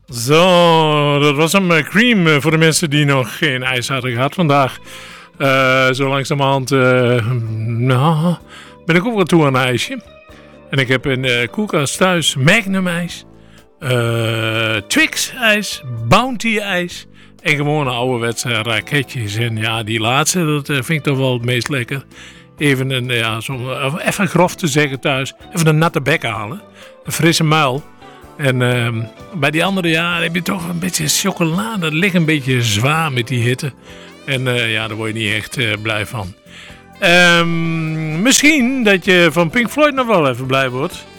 Zo, dat was een cream voor de mensen die nog geen ijs hadden gehad vandaag. Zo langzamerhand ben ik ook wel toe aan een ijsje. En ik heb in de koelkast thuis Magnum ijs, Twix ijs, Bounty ijs en gewone ouderwetse raketjes. En ja, die laatste, dat vind ik toch wel het meest lekker. Even even grof te zeggen thuis, even een natte bek halen, een frisse muil. En bij die andere, ja, heb je toch een beetje chocolade. Dat ligt een beetje zwaar met die hitte. En ja, daar word je niet echt blij van. Misschien dat je van Pink Floyd nog wel even blij wordt.